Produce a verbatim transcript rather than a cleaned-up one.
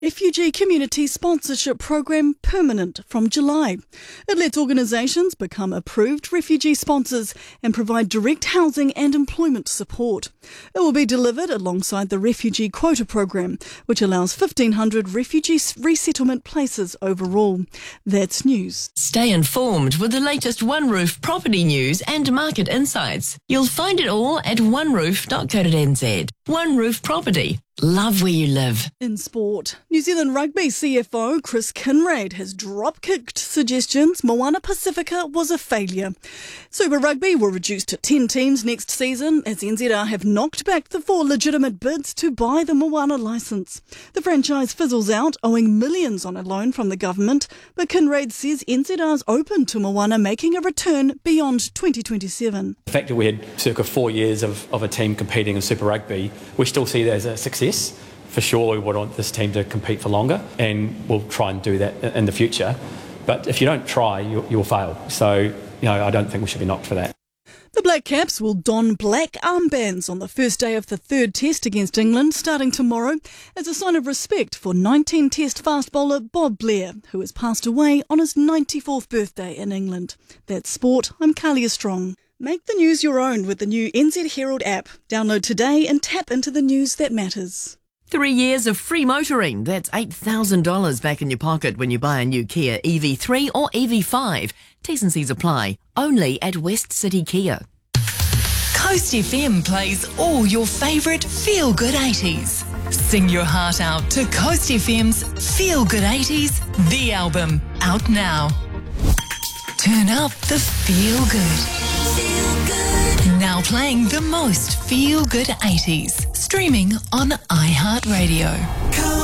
Refugee Community Sponsorship Program permanent from July. It lets organisations become approved refugee sponsors and provide direct housing and employment support. It will be delivered alongside the Refugee Quota Program, which allows fifteen hundred refugee resettlement places overall. That's news. Stay informed with the latest One Roof property news and market insights. You'll find it all at one roof dot co dot n z. One Roof Property. Love where you live. In sport, New Zealand Rugby C F O Chris Kinraid has drop-kicked suggestions Moana Pacifica was a failure. Super Rugby will reduce to ten teams next season as N Z R have knocked back the four legitimate bids to buy the Moana licence. The franchise fizzles out, owing millions on a loan from the government, but Kinraid says N Z R's open to Moana making a return beyond twenty twenty-seven. The fact that we had circa four years of, of a team competing in Super Rugby, we still see that as a success. For sure, we would want this team to compete for longer, and we'll try and do that in the future. But if you don't try, you, you'll fail. So, you know, I don't think we should be knocked for that. The Black Caps will don black armbands on the first day of the third test against England, starting tomorrow, as a sign of respect for nineteen-test fast bowler Bob Blair, who has passed away on his ninety-fourth birthday in England. That's sport. I'm Kalia Strong. Make the news your own with the new N Z Herald app. Download today and tap into the news that matters. Three years of free motoring. That's eight thousand dollars back in your pocket when you buy a new Kia E V three or E V five. T's and C's apply. Only at West City Kia. Coast F M plays all your favourite feel-good eighties. Sing your heart out to Coast F M's Feel Good eighties, the album, out now. Turn up the feel good. Feel good. Now playing the most feel good eighties. Streaming on iHeartRadio.